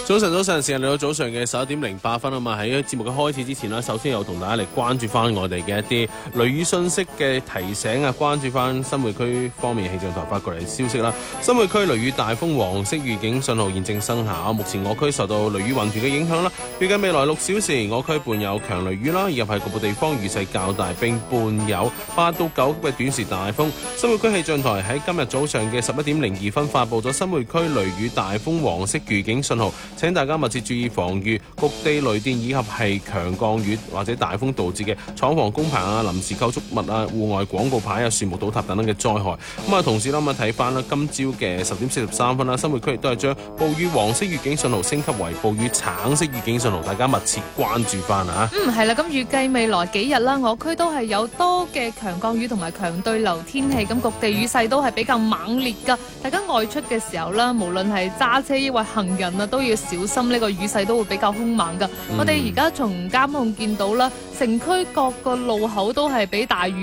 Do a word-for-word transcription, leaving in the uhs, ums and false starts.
早晨，早晨，時間嚟到早上嘅十一點零八分啊嘛！喺節目嘅開始之前啦，首先又同大家嚟關注翻我哋嘅一啲雷雨信息嘅提醒啊，關注翻新會區方面氣象台發過嚟嘅消息啦。新會區雷雨大風黃色預警信號現正生效，目前我區受到雷雨雲團嘅影響啦。預計未來六小時，我區伴有強雷雨啦，以及係局部地方雨勢較大，並伴有八到九級嘅短時大風。新會區氣象台喺今日早上嘅十一點零二分發布咗新會區雷雨大風黃色預警信號。請大家密切注意防禦局地雷電以及係強降雨或者大風導致嘅廠房工棚啊、臨時構築物啊、戶外廣告牌啊、樹木倒塌等等嘅災害。咁啊，同時啦，咁啊睇翻啦，今朝嘅十點四十三分啦，新會區亦都係將暴雨黃色預警信號升級為暴雨橙色預警信號，大家密切關注翻啊！ 嗯，係啦，咁預計未來幾日啦，我區都係有多嘅強降雨同埋強對流天氣，咁局地雨勢都係比較猛烈噶。大家外出嘅時候啦，無論係揸車抑或行人啊，都要小心，呢個雨勢都會比較兇猛噶。嗯、我哋而家從監控見到啦，城區各個路口都係俾大雨